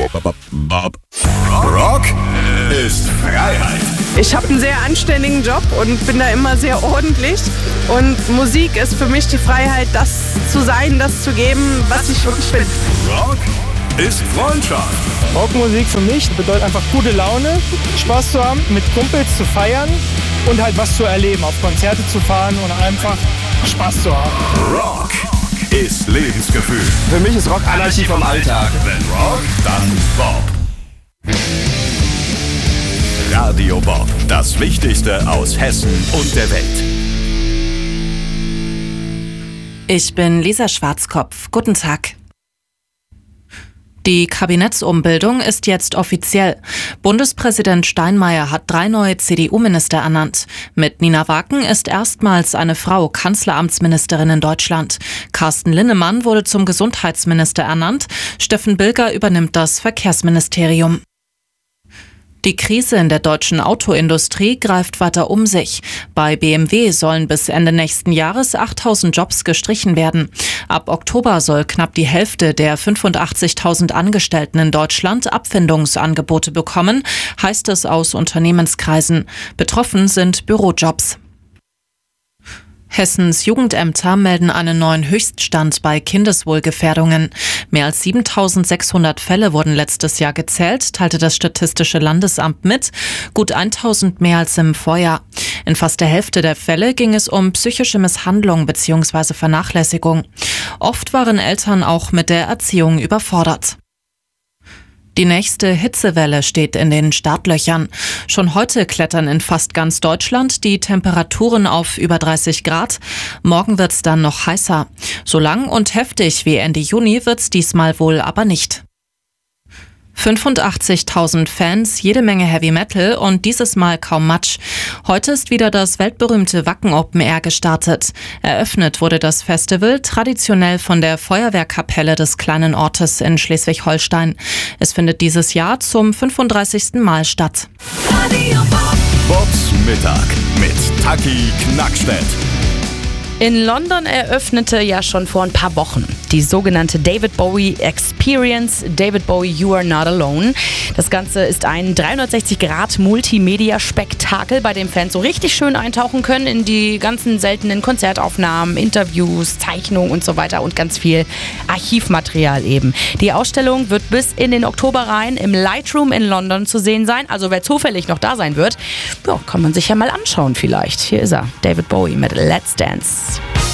Rock ist Freiheit. Ich habe einen sehr anständigen Job und bin da immer sehr ordentlich. Und Musik ist für mich die Freiheit, das zu sein, das zu geben, was ich wirklich bin. Rock ist Freundschaft. Rockmusik für mich bedeutet einfach gute Laune, Spaß zu haben, mit Kumpels zu feiern und halt was zu erleben, auf Konzerte zu fahren und einfach Spaß zu haben. Rock ist Lebensgefühl. Für mich ist Rock Anarchie vom Alltag. Wenn Rock, dann Bob. Radio Bob, das Wichtigste aus Hessen und der Welt. Ich bin Lisa Schwarzkopf. Guten Tag. Die Kabinettsumbildung ist jetzt offiziell. Bundespräsident Steinmeier hat 3 neue CDU-Minister ernannt. Mit Nina Waken ist erstmals eine Frau Kanzleramtsministerin in Deutschland. Carsten Linnemann wurde zum Gesundheitsminister ernannt. Steffen Bilger übernimmt das Verkehrsministerium. Die Krise in der deutschen Autoindustrie greift weiter um sich. Bei BMW sollen bis Ende nächsten Jahres 8.000 Jobs gestrichen werden. Ab Oktober soll knapp die Hälfte der 85.000 Angestellten in Deutschland Abfindungsangebote bekommen, heißt es aus Unternehmenskreisen. Betroffen sind Bürojobs. Hessens Jugendämter melden einen neuen Höchststand bei Kindeswohlgefährdungen. Mehr als 7.600 Fälle wurden letztes Jahr gezählt, teilte das Statistische Landesamt mit, gut 1.000 mehr als im Vorjahr. In fast der Hälfte der Fälle ging es um psychische Misshandlung bzw. Vernachlässigung. Oft waren Eltern auch mit der Erziehung überfordert. Die nächste Hitzewelle steht in den Startlöchern. Schon heute klettern in fast ganz Deutschland die Temperaturen auf über 30 Grad. Morgen wird's dann noch heißer. So lang und heftig wie Ende Juni wird's diesmal wohl aber nicht. 85.000 Fans, jede Menge Heavy Metal und dieses Mal kaum Matsch. Heute ist wieder das weltberühmte Wacken Open Air gestartet. Eröffnet wurde das Festival traditionell von der Feuerwehrkapelle des kleinen Ortes in Schleswig-Holstein. Es findet dieses Jahr zum 35. Mal statt. Bobs Mittag mit Taki Knackstedt. In London eröffnete ja schon vor ein paar Wochen die sogenannte David Bowie Experience, David Bowie You Are Not Alone. Das Ganze ist ein 360-Grad-Multimedia-Spektakel, bei dem Fans so richtig schön eintauchen können in die ganzen seltenen Konzertaufnahmen, Interviews, Zeichnungen und so weiter und ganz viel Archivmaterial eben. Die Ausstellung wird bis in den Oktober rein im Lightroom in London zu sehen sein. Also wer zufällig noch da sein wird, ja, kann man sich ja mal anschauen vielleicht. Hier ist er, David Bowie mit Let's Dance.